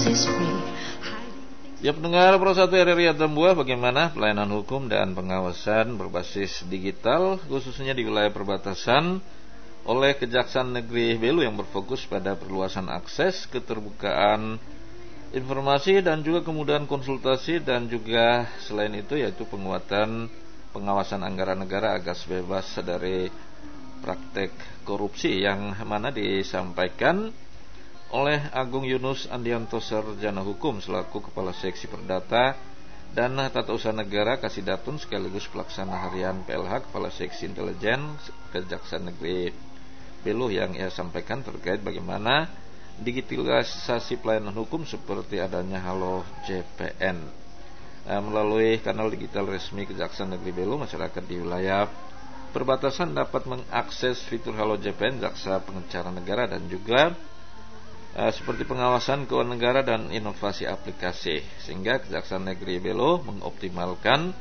Ya pendengar Pro 1 RRI Atambua, bagaimana pelayanan hukum dan pengawasan berbasis digital khususnya di wilayah perbatasan oleh Kejaksaan Negeri Belu yang berfokus pada perluasan akses, keterbukaan informasi dan juga kemudahan konsultasi, dan juga selain itu yaitu penguatan pengawasan anggaran negara agar bebas dari praktek korupsi, yang mana disampaikan oleh Agung Yunus Andianto Sarjana Hukum selaku Kepala Seksi Perdata dan Tata Usaha Negara Kasidatun sekaligus pelaksana harian PLH Kepala Seksi Intelijen Kejaksaan Negeri Belu, yang ia sampaikan terkait bagaimana digitalisasi pelayanan hukum seperti adanya Halo JPN. Melalui kanal digital resmi Kejaksaan Negeri Belu, masyarakat di wilayah perbatasan dapat mengakses fitur Halo JPN Jaksa Pengecara Negara dan juga seperti pengawasan keuangan negara dan inovasi aplikasi, sehingga Kejaksaan Negeri Belu mengoptimalkan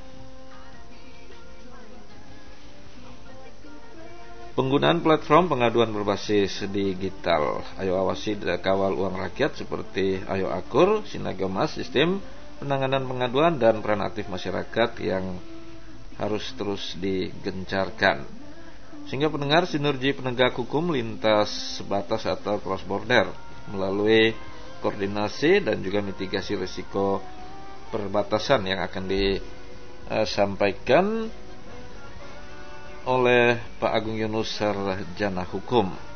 penggunaan platform pengaduan berbasis digital. Ayo awasi dan kawal uang rakyat seperti Ayo Akur, Sinagamas, sistem penanganan pengaduan dan peran aktif masyarakat yang harus terus digencarkan. Sehingga pendengar, sinergi penegak hukum lintas batas atau cross border melalui koordinasi dan juga mitigasi risiko perbatasan yang akan disampaikan oleh Pak Agung Yunus Sarjana Hukum.